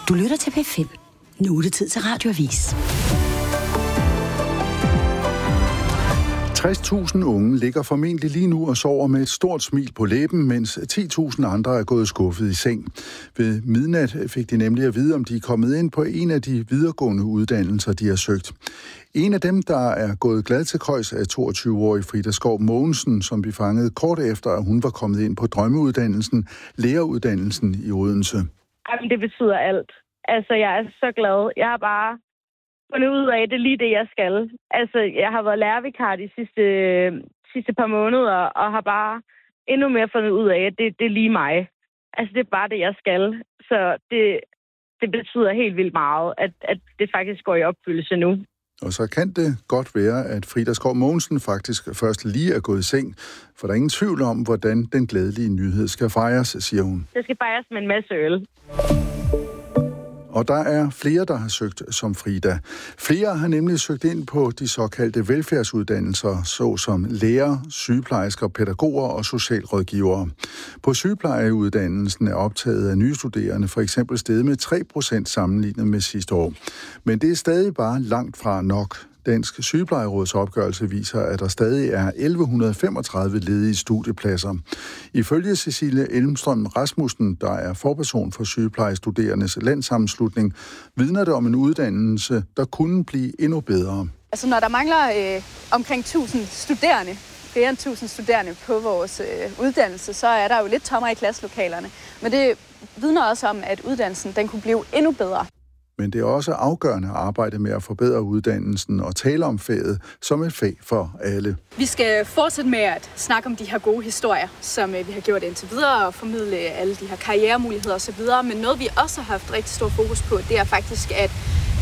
Du lytter til P5. Nu er det tid til Radioavis. 60.000 unge ligger formentlig lige nu og sover med et stort smil på læben, mens 10.000 andre er gået skuffet i seng. Ved midnat fik de nemlig at vide, om de er kommet ind på en af de videregående uddannelser, de har søgt. En af dem, der er gået glad til køjs, er 22-årig Frida Skov Mogensen, som vi fangede kort efter, at hun var kommet ind på drømmeuddannelsen, læreruddannelsen i Odense. Jamen, det betyder alt. Altså, jeg er så glad. Jeg har bare fundet ud af, at det er lige det, jeg skal. Altså, jeg har været lærervikar de sidste par måneder, og har bare endnu mere fundet ud af, at det er lige mig. Altså, det er bare det, jeg skal. Så det betyder helt vildt meget, at det faktisk går i opfyldelse nu. Og så kan det godt være, at Frida Skov Mogensen faktisk først lige er gået i seng, for der er ingen tvivl om, hvordan den glædelige nyhed skal fejres, siger hun. Det skal fejres med en masse øl. Og der er flere, der har søgt som Frida. Flere har nemlig søgt ind på de såkaldte velfærdsuddannelser, såsom lærer, sygeplejersker, pædagoger og socialrådgivere. På sygeplejeuddannelsen er optaget af nye studerende for eksempel steget med 3% sammenlignet med sidste år. Men det er stadig bare langt fra nok. Dansk Sygeplejeråds opgørelse viser, at der stadig er 1135 ledige studiepladser. Ifølge Cecilie Elmstrøm Rasmussen, der er forperson for sygeplejestuderendes landssammenslutning, vidner det om en uddannelse, der kunne blive endnu bedre. Altså når der mangler omkring 1000 studerende, flere end 1000 studerende på vores uddannelse, så er der jo lidt tommer i klasselokalerne. Men det vidner også om, at uddannelsen den kunne blive endnu bedre. Men det er også afgørende at arbejde med at forbedre uddannelsen og tale om faget som et fag for alle. Vi skal fortsætte med at snakke om de her gode historier, som vi har gjort indtil videre, og formidle alle de her karrieremuligheder osv. Men noget, vi også har haft rigtig stor fokus på, det er faktisk at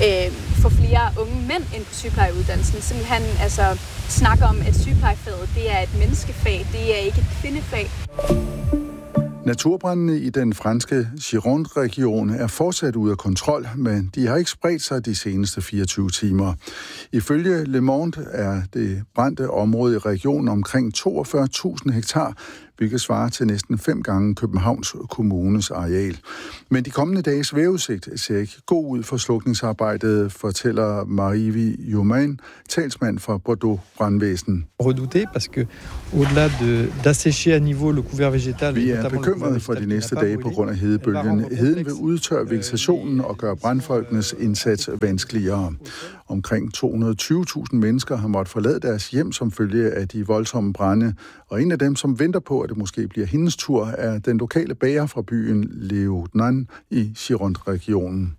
få flere unge mænd ind på sygeplejeuddannelsen. Simpelthen altså snakke om, at sygeplejefaget det er et menneskefag, det er ikke et kvindefag. Naturbrandene i den franske Gironde-region er fortsat ude af kontrol, men de har ikke spredt sig de seneste 24 timer. Ifølge Le Monde er det brændte område i regionen omkring 42.000 hektar, hvilket svarer til næsten 5 gange Københavns Kommunes areal. Men de kommende dages vejrudsigt ser ikke god ud for slukningsarbejdet, fortæller Marie Jumain, talsmand for Bordeaux Brandvæsen. Redouté, parce que au-delà d'assécher à niveau le couvert végétal. Vi er bekymrede for de næste dage på grund af hedebølgen. Heden vil udtørre vegetationen og gøre brandfolkenes indsats vanskeligere. Omkring 220.000 mennesker har måttet forlade deres hjem som følge af de voldsomme brande, og en af dem, som venter på, at det måske bliver hendes tur, er den lokale bager fra byen Léognan i Gironde-regionen.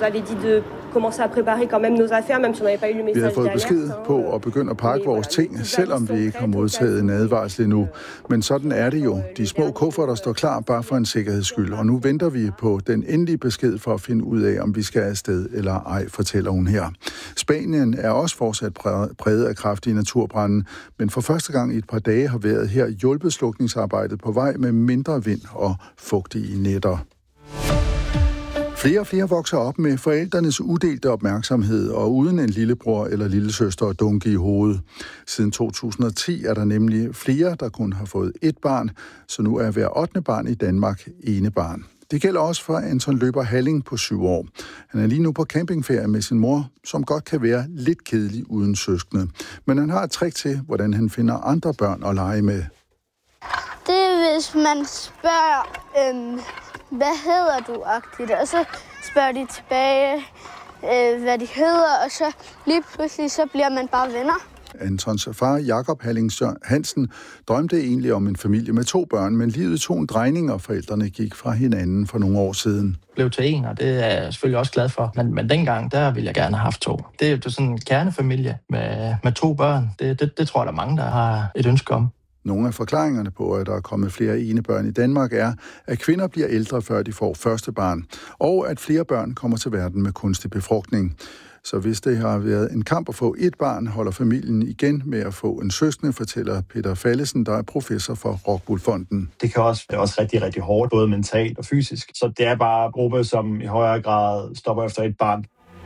Vi har fået besked på at begynde at pakke vores ting, selvom vi ikke har modtaget en advarsel endnu. Men sådan er det jo. De små kufferter står klar bare for en sikkerheds skyld, og nu venter vi på den endelige besked for at finde ud af, om vi skal afsted eller ej, fortæller hun her. Spanien er også fortsat præget af kraftige naturbrande, men for første gang i et par dage har vejret her hjulpet slukningsarbejdet på vej med mindre vind og fugtige nætter. Flere og flere vokser op med forældrenes udelte opmærksomhed og uden en lillebror eller lillesøster at dunke i hovedet. Siden 2010 er der nemlig flere, der kun har fået ét barn, så nu er hver 8. barn i Danmark enebarn. Det gælder også for Anton Løber Halling på 7 år. Han er lige nu på campingferie med sin mor, som godt kan være lidt kedelig uden søskende. Men han har et trick til, hvordan han finder andre børn at lege med. Det er, hvis man spørger, hvad hedder du-agtigt, og så spørger de tilbage, hvad de hedder, og så lige pludselig så bliver man bare venner. Antons far, Jakob Halling Hansen, drømte egentlig om en familie med 2 børn, men livet tog en drejning, og forældrene gik fra hinanden for nogle år siden. Blev til 1, og det er jeg selvfølgelig også glad for. Men dengang, der ville jeg gerne have haft 2. Det er jo sådan en kernefamilie med 2 børn. Det tror jeg, der er mange, der har et ønske om. Nogle af forklaringerne på, at der er kommet flere enebørn i Danmark, er, at kvinder bliver ældre, før de får første barn, og at flere børn kommer til verden med kunstig befrugtning. Så hvis det har været en kamp at få 1 barn, holder familien igen med at få en søskende, fortæller Peter Fallesen, der er professor for Rockwool Fonden. Det kan også være rigtig, rigtig hårdt, både mentalt og fysisk. Så det er bare grupper, som i højere grad stopper efter 1 barn.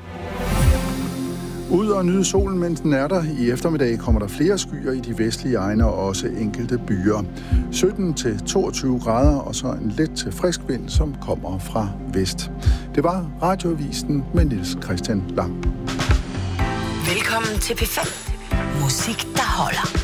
Ud og nyde solen, mens den er der. I eftermiddag kommer der flere skyer i de vestlige egne og også enkelte byer. 17 til 22 grader og så en let til frisk vind, som kommer fra vest. Det var Radioavisen med Niels Christian Lang. Velkommen til P5. Musik, der holder.